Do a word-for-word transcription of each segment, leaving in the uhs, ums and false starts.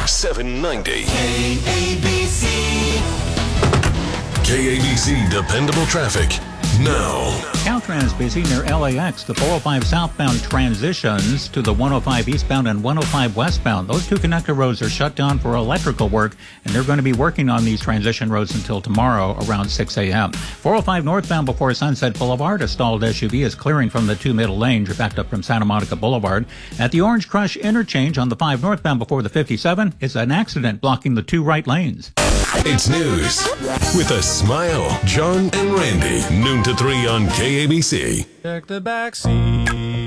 seven ninety. K A B C. K A B C Dependable Traffic. Now. Caltrans busy near L A X. The four oh five southbound transitions to the one oh five eastbound and one oh five westbound. Those two connector roads are shut down for electrical work, and they're going to be working on these transition roads until tomorrow around six a.m. four oh five northbound before Sunset Boulevard, a stalled S U V is clearing from the two middle lanes. You're backed up from Santa Monica Boulevard. At the Orange Crush interchange on the five northbound before the fifty-seven, it's an accident blocking the two right lanes. It's news with a smile. John and Randy, noon to three on K A B C. Check the back seat.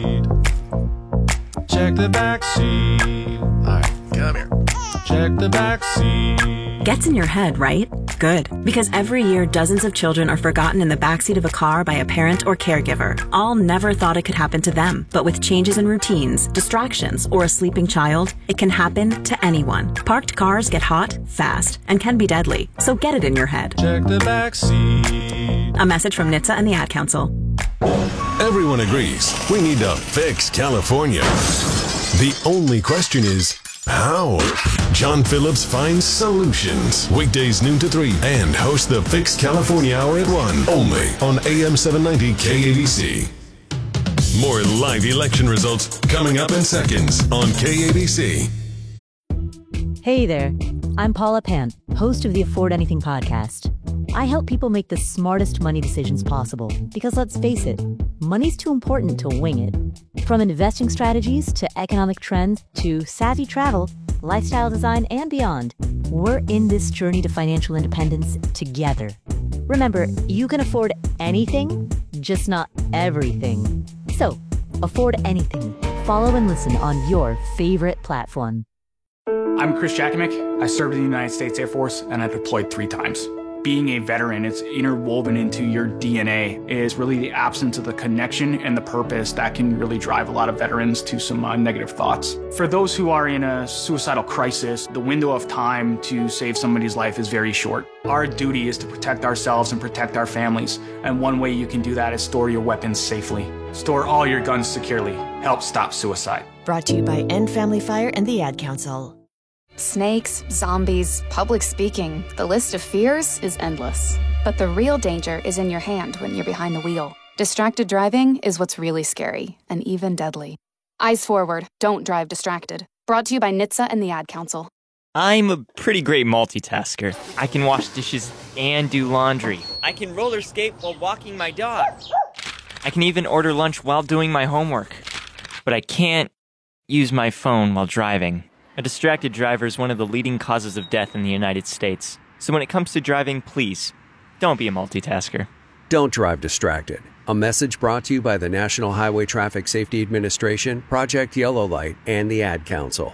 Check the back seat. All right, come here. Check the back seat. Gets in your head, right? Good. Because every year, dozens of children are forgotten in the backseat of a car by a parent or caregiver. All never thought it could happen to them. But with changes in routines, distractions, or a sleeping child, it can happen to anyone. Parked cars get hot, fast, and can be deadly. So get it in your head. Check the back seat. A message from N H T S A and the Ad Council. Everyone agrees we need to fix California. The only question is, how? John Phillips finds solutions. Weekdays noon to three and hosts the Fix California Hour at one. Only on A M seven ninety K A B C. More live election results coming up in seconds on K A B C. Hey there. I'm Paula Pan, host of the Afford Anything podcast. I help people make the smartest money decisions possible because, let's face it, money's too important to wing it. From investing strategies to economic trends to savvy travel, lifestyle design, and beyond, we're in this journey to financial independence together. Remember, you can afford anything, just not everything. So, afford anything. Follow and listen on your favorite platform. I'm Chris Jakimick. I served in the United States Air Force and I deployed three times. Being a veteran, it's interwoven into your D N A. It is really the absence of the connection and the purpose that can really drive a lot of veterans to some uh, negative thoughts. For those who are in a suicidal crisis, the window of time to save somebody's life is very short. Our duty is to protect ourselves and protect our families. And one way you can do that is store your weapons safely. Store all your guns securely. Help stop suicide. Brought to you by End Family Fire and the Ad Council. Snakes, zombies, public speaking. The list of fears is endless. But the real danger is in your hand when you're behind the wheel. Distracted driving is what's really scary and even deadly. Eyes forward. Don't drive distracted. Brought to you by N H T S A and the Ad Council. I'm a pretty great multitasker. I can wash dishes and do laundry. I can roller skate while walking my dog. I can even order lunch while doing my homework. But I can't use my phone while driving. A distracted driver is one of the leading causes of death in the United States. So when it comes to driving, please, don't be a multitasker. Don't drive distracted. A message brought to you by the National Highway Traffic Safety Administration, Project Yellow Light, and the Ad Council.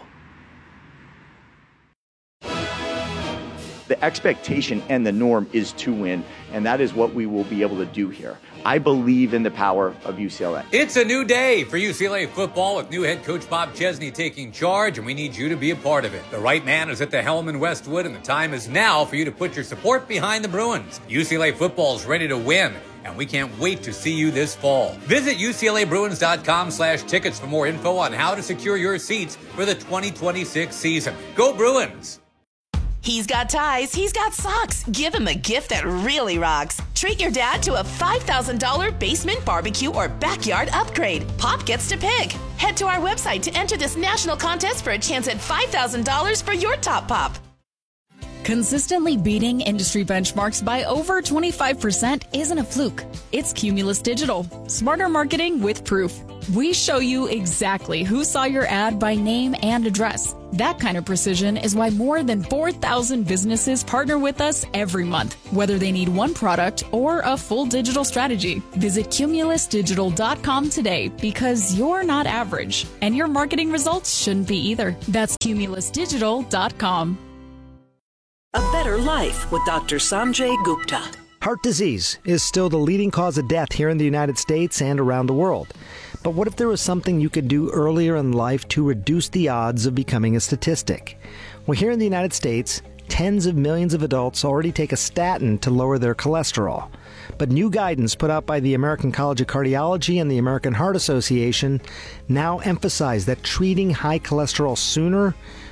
The expectation and the norm is to win, and that is what we will be able to do here. I believe in the power of U C L A. It's a new day for U C L A football with new head coach Bob Chesney taking charge, and we need you to be a part of it. The right man is at the helm in Westwood, and the time is now for you to put your support behind the Bruins. U C L A football is ready to win, and we can't wait to see you this fall. Visit U C L A Bruins dot com slash tickets for more info on how to secure your seats for the twenty twenty-six season. Go Bruins! He's got ties, he's got socks. Give him a gift that really rocks. Treat your dad to a five thousand dollars basement barbecue or backyard upgrade. Pop gets to pick. Head to our website to enter this national contest for a chance at five thousand dollars for your top pop. Consistently beating industry benchmarks by over twenty-five percent isn't a fluke. It's Cumulus Digital. Smarter marketing with proof. We show you exactly who saw your ad by name and address. That kind of precision is why more than four thousand businesses partner with us every month, whether they need one product or a full digital strategy. Visit Cumulus Digital dot com today because you're not average, and your marketing results shouldn't be either. That's Cumulus Digital dot com. A Better Life with Doctor Sanjay Gupta. Heart disease is still the leading cause of death here in the United States and around the world. But what if there was something you could do earlier in life to reduce the odds of becoming a statistic? Well, here in the United States, tens of millions of adults already take a statin to lower their cholesterol. But new guidance put out by the American College of Cardiology and the American Heart Association now emphasize that treating high cholesterol sooner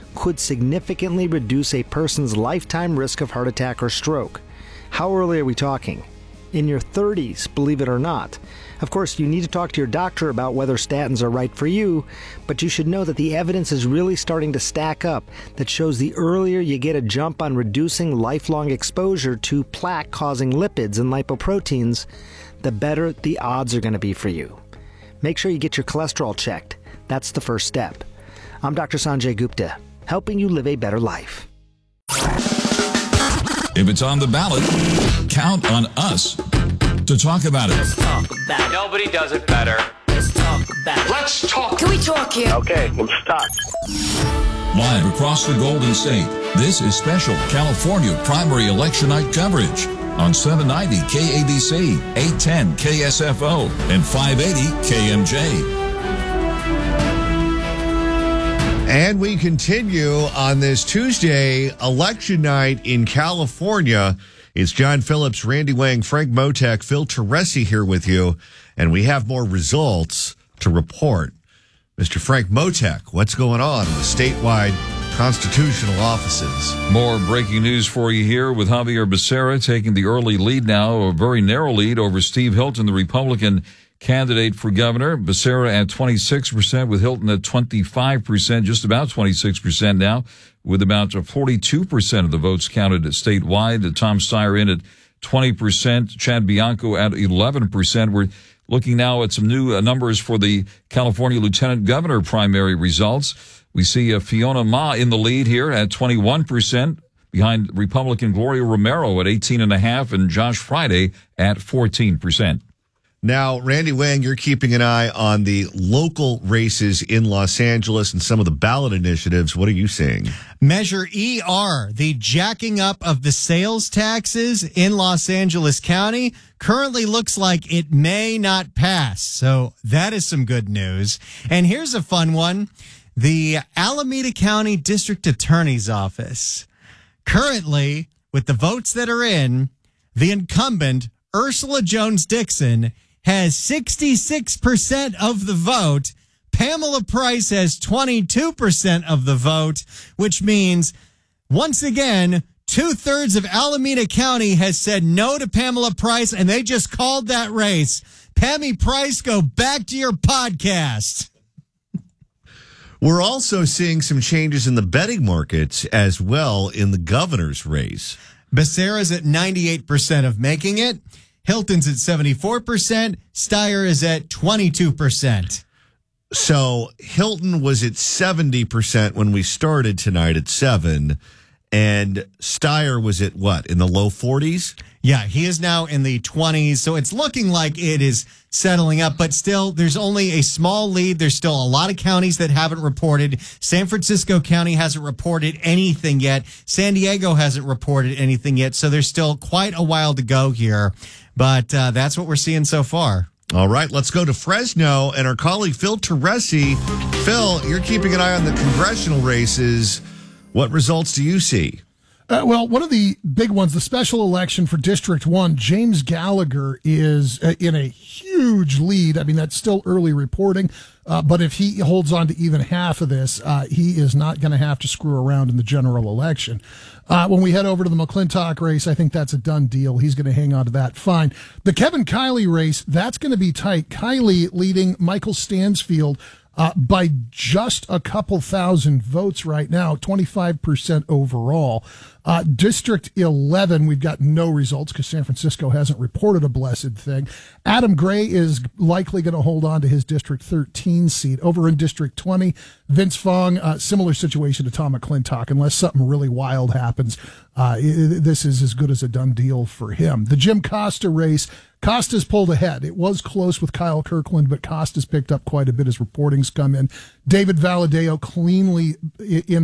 could significantly reduce a person's lifetime risk of heart attack or stroke. How early are we talking? In your thirties, believe it or not. Of course, you need to talk to your doctor about whether statins are right for you, but you should know that the evidence is really starting to stack up that shows the earlier you get a jump on reducing lifelong exposure to plaque-causing lipids and lipoproteins, the better the odds are going to be for you. Make sure you get your cholesterol checked. That's the first step. I'm Doctor Sanjay Gupta, helping you live a better life. If it's on the ballot, count on us to talk about it. Let's talk about it. Nobody does it better. Let's talk about it. Let's talk. Can we talk here? Okay, let's start. Live across the Golden State, this is special California primary election night coverage on seven ninety K A B C, eight ten K S F O, and five eighty K M J. And we continue on this Tuesday election night in California. It's John Phillips, Randy Wang, Frank Motek, Phil Teresi here with you, and we have more results to report. Mister Frank Motek, what's going on with statewide constitutional offices? More breaking news for you here with Javier Becerra taking the early lead now, a very narrow lead over Steve Hilton, the Republican candidate for governor. Becerra at twenty-six percent with Hilton at twenty-five percent, just about twenty-six percent now, with about forty-two percent of the votes counted statewide. Tom Steyer in at twenty percent, Chad Bianco at eleven percent. We're looking now at some new uh, numbers for the California lieutenant governor primary results. We see uh, Fiona Ma in the lead here at twenty-one percent, behind Republican Gloria Romero at eighteen point five and Josh Friday at fourteen percent. Now, Randy Wang, you're keeping an eye on the local races in Los Angeles and some of the ballot initiatives. What are you seeing? Measure E R, the jacking up of the sales taxes in Los Angeles County, currently looks like it may not pass. So that is some good news. And here's a fun one. The Alameda County District Attorney's Office. Currently, with the votes that are in, the incumbent, Ursula Jones Dixon, has sixty-six percent of the vote. Pamela Price has twenty-two percent of the vote, which means, once again, two-thirds of Alameda County has said no to Pamela Price, and they just called that race. Pammy Price, go back to your podcast. We're also seeing some changes in the betting markets as well in the governor's race. Becerra's at ninety-eight percent of making it. Hilton's at seventy-four percent. Steyer is at twenty-two percent. So Hilton was at seventy percent when we started tonight at seven, and Steyer was at what, in the low forties? Yeah, he is now in the twenties, so it's looking like it is settling up, but still, there's only a small lead. There's still a lot of counties that haven't reported. San Francisco County hasn't reported anything yet. San Diego hasn't reported anything yet, so there's still quite a while to go here, but uh, that's what we're seeing so far. All right, let's go to Fresno and our colleague Phil Teresi. Phil, you're keeping an eye on the congressional races. What results do you see? Uh, well, one of the big ones, the special election for District one, James Gallagher is uh, in a huge lead. I mean, that's still early reporting, uh, but if he holds on to even half of this, uh, he is not going to have to screw around in the general election. Uh, when we head over to the McClintock race, I think that's a done deal. He's going to hang on to that fine. The Kevin Kiley race, that's going to be tight. Kiley leading Michael Stansfield Uh, by just a couple thousand votes right now, twenty-five percent overall. Uh, District eleven, we've got no results because San Francisco hasn't reported a blessed thing. Adam Gray is likely going to hold on to his District thirteen seat. Over in District twenty, Vince Fong, uh, similar situation to Tom McClintock. Unless something really wild happens, uh, it, this is as good as a done deal for him. The Jim Costa race, Costa's pulled ahead. It was close with Kyle Kirkland, but Costa's picked up quite a bit as reporting's come in. David Valadeo cleanly in